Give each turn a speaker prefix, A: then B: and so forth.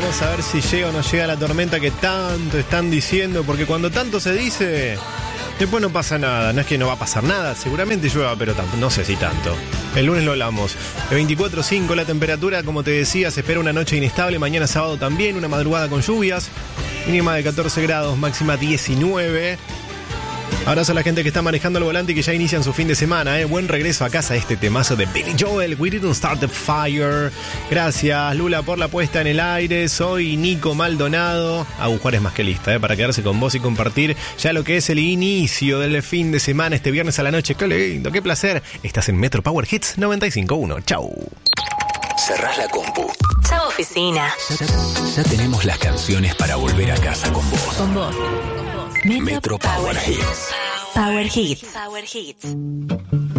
A: Vamos a ver si llega o no llega la tormenta que tanto están diciendo, porque cuando tanto se dice, después no pasa nada. No es que no va a pasar nada, seguramente llueva, pero no sé si tanto. El lunes lo hablamos. De 24.5 la temperatura, como te decía, se espera una noche inestable. Mañana sábado también, una madrugada con lluvias. Mínima de 14 grados, máxima 19. Abrazo a la gente que está manejando el volante y que ya inician su fin de semana. Buen regreso a casa, este temazo de Billy Joel, We Didn't Start the Fire. Gracias, Lula, por la puesta en el aire. Soy Nico Maldonado. Juárez más que lista, para quedarse con vos y compartir ya lo que es el inicio del fin de semana, este viernes a la noche. ¡Qué lindo, qué placer! Estás en Metro Power Hits 95.1. Chau.
B: Cerrás la compu.
C: Chau, oficina.
B: Ya tenemos las canciones para volver a casa con vos.
C: Con vos.
B: Metro Power Hits.
C: Power Hits. Power Hits.